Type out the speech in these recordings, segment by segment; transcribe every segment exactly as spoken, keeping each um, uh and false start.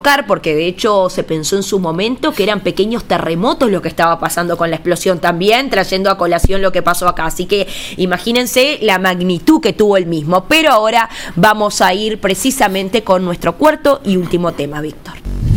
porque de hecho se pensó en su momento que eran pequeños terremotos lo que estaba pasando con la explosión también, trayendo a colación lo que pasó acá. Así que imagínense la magnitud que tuvo el mismo. Pero ahora vamos a ir precisamente con nuestro cuarto y último tema, Víctor.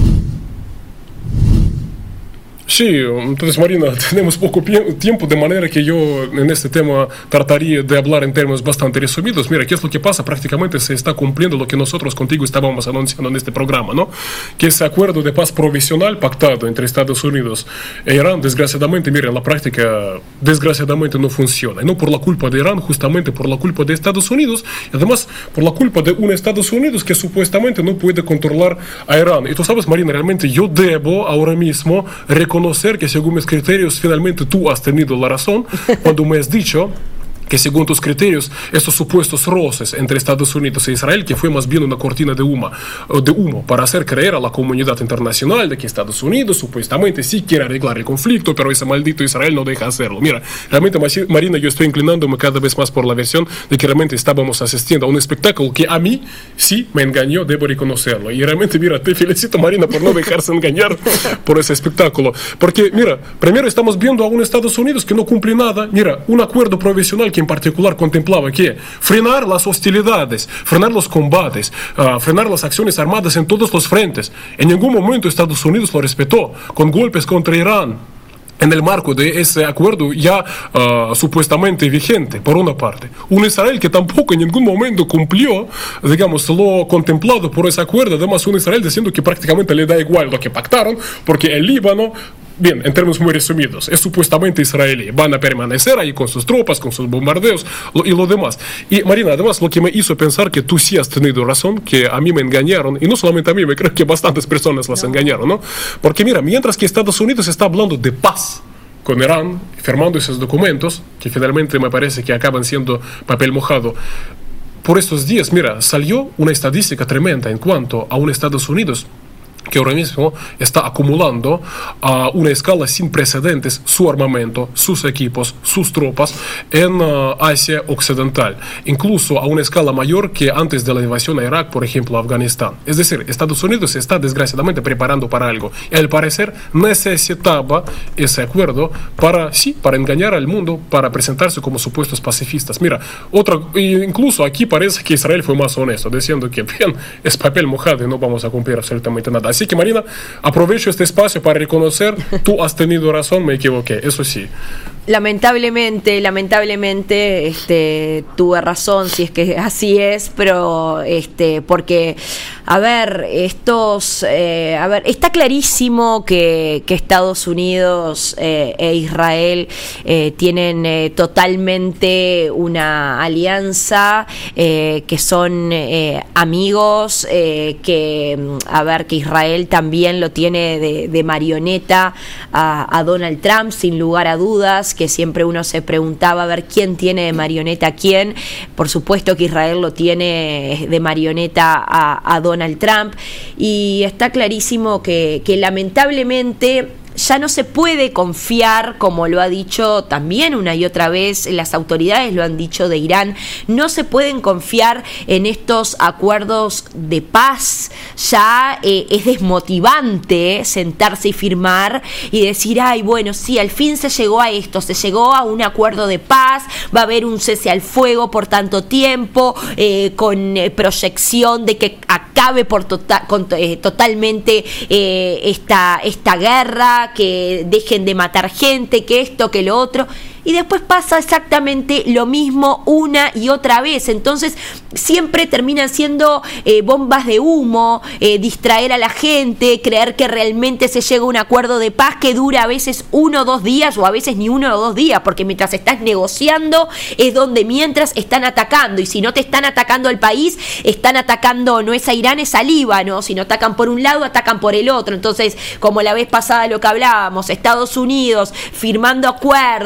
Sí, entonces Marina, tenemos poco tiempo, de manera que yo en este tema trataría de hablar en términos bastante resumidos. Mira, ¿qué es lo que pasa? Prácticamente se está cumpliendo lo que nosotros contigo estábamos anunciando en este programa, ¿no? Que ese acuerdo de paz provisional pactado entre Estados Unidos e Irán, desgraciadamente, mira, en la práctica, desgraciadamente no funciona. Y no por la culpa de Irán, justamente por la culpa de Estados Unidos, y además por la culpa de un Estados Unidos que supuestamente no puede controlar a Irán. Y tú sabes, Marina, realmente yo debo ahora mismo reconocer conocer que según mis criterios finalmente tú has tenido la razón cuando me has dicho que según tus criterios, estos supuestos roces entre Estados Unidos e Israel, que fue más bien una cortina de humo, de humo para hacer creer a la comunidad internacional de que Estados Unidos supuestamente sí quiere arreglar el conflicto, pero ese maldito Israel no deja hacerlo. Mira, realmente, Marina, yo estoy inclinándome cada vez más por la versión de que realmente estábamos asistiendo a un espectáculo que a mí sí me engañó, debo reconocerlo. Y realmente, mira, te felicito, Marina, por no dejarse engañar por ese espectáculo. Porque, mira, primero estamos viendo a un Estados Unidos que no cumple nada. Mira, un acuerdo provisional que en particular contemplaba que frenar las hostilidades, frenar los combates, uh, frenar las acciones armadas en todos los frentes. En ningún momento Estados Unidos lo respetó, con golpes contra Irán, en el marco de ese acuerdo ya uh, supuestamente vigente, por una parte. Un Israel que tampoco en ningún momento cumplió, digamos, lo contemplado por ese acuerdo. Además, un Israel diciendo que prácticamente le da igual lo que pactaron, porque el Líbano, bien, en términos muy resumidos, es supuestamente israelí. Van a permanecer ahí con sus tropas, con sus bombardeos lo, y lo demás. Y Marina, además, lo que me hizo pensar que tú sí has tenido razón, que a mí me engañaron, y no solamente a mí, me creo que bastantes personas las no. engañaron, ¿no? Porque mira, mientras que Estados Unidos está hablando de paz con Irán, firmando esos documentos, que finalmente me parece que acaban siendo papel mojado, por estos días, mira, salió una estadística tremenda en cuanto a un Estados Unidos que ahora mismo está acumulando a una escala sin precedentes su armamento, sus equipos, sus tropas en uh, Asia Occidental, incluso a una escala mayor que antes de la invasión a Irak, por ejemplo, a Afganistán. Es decir, Estados Unidos se está desgraciadamente preparando para algo y al parecer necesitaba ese acuerdo para, sí, para engañar al mundo, para presentarse como supuestos pacifistas. Mira, otra, incluso aquí parece que Israel fue más honesto, diciendo que bien, es papel mojado y no vamos a cumplir absolutamente nada. Así que, Marina, aprovecho este espacio para reconocer, tú has tenido razón, me equivoqué, eso sí. Lamentablemente, lamentablemente, este, tuve razón, si es que así es, pero este, porque, a ver, estos, eh, a ver, está clarísimo que, que Estados Unidos eh, e Israel eh, tienen eh, totalmente una alianza, eh, que son eh, amigos, eh, que, a ver, que Israel también lo tiene de, de marioneta a, a Donald Trump, sin lugar a dudas, que siempre uno se preguntaba a ver quién tiene de marioneta a quién. Por supuesto que Israel lo tiene de marioneta a, a Donald Trump, y está clarísimo que, que lamentablemente ya no se puede confiar, como lo ha dicho también una y otra vez, las autoridades lo han dicho de Irán, no se pueden confiar en estos acuerdos de paz. Ya eh, es desmotivante sentarse y firmar y decir, ay, bueno, sí, al fin se llegó a esto, se llegó a un acuerdo de paz, va a haber un cese al fuego por tanto tiempo, eh, con eh, proyección de que acabe por tota- con, eh, totalmente eh, esta, esta guerra, que dejen de matar gente, que esto, que lo otro, y después pasa exactamente lo mismo una y otra vez. Entonces siempre terminan siendo eh, bombas de humo, eh, distraer a la gente, creer que realmente se llega a un acuerdo de paz que dura a veces uno o dos días, o a veces ni uno o dos días, porque mientras estás negociando es donde mientras están atacando, y si no te están atacando al país, están atacando, no es a Irán, es a Líbano. Si no atacan por un lado, atacan por el otro. Entonces, como la vez pasada lo que hablábamos, Estados Unidos firmando acuerdos, eh,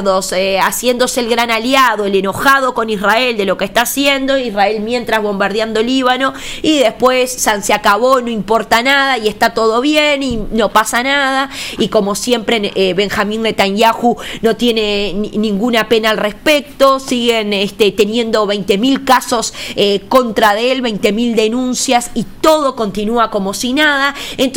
este, haciéndose el gran aliado, el enojado con Israel de lo que está haciendo, Israel mientras bombardeando Líbano, y después se acabó, no importa nada y está todo bien y no pasa nada, y como siempre eh, Benjamín Netanyahu no tiene ni, ninguna pena al respecto, siguen este, teniendo veinte mil casos eh, contra de él, veinte mil denuncias y todo continúa como si nada. Entonces